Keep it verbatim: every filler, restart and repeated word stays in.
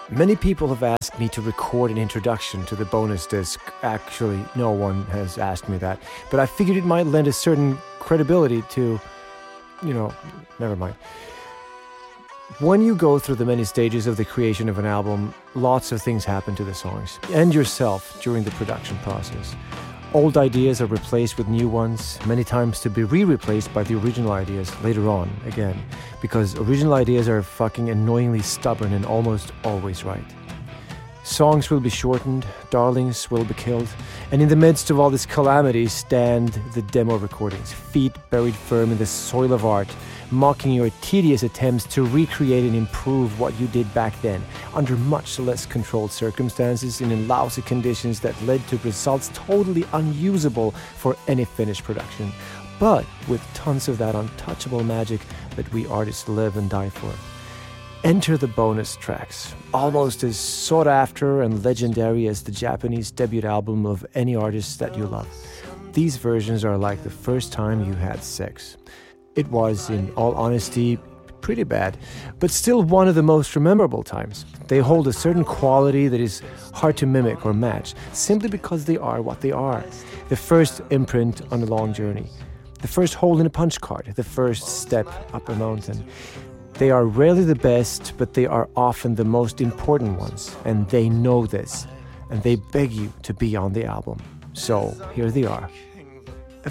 Many people have asked me to record an introduction to the bonus disc. Actually, no one has asked me that. But I figured it might lend a certain credibility to, you know, never mind. When you go through the many stages of the creation of an album, lots of things happen to the songs and yourself during the production process. Old ideas are replaced with new ones, many times to be re-replaced by the original ideas later on, again, because original ideas are fucking annoyingly stubborn and almost always right. Songs will be shortened, darlings will be killed, and in the midst of all this calamity stand the demo recordings, feet buried firm in the soil of art, mocking your tedious attempts to recreate and improve what you did back then, under much less controlled circumstances and in lousy conditions that led to results totally unusable for any finished production, but with tons of that untouchable magic that we artists live and die for. Enter the bonus tracks, almost as sought after and legendary as the Japanese debut album of any artist that you love. These versions are like the first time you had sex. It was, in all honesty, pretty bad, but still one of the most memorable times. They hold a certain quality that is hard to mimic or match, simply because they are what they are. The first imprint on a long journey, the first hole in a punch card, the first step up a mountain. They are rarely the best, but they are often the most important ones, and they know this, and they beg you to be on the album. So here they are.